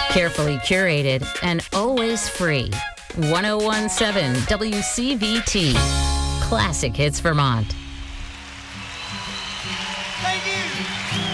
Carefully curated and always free. 1017 WCVT. Classic Hits Vermont. Thank you.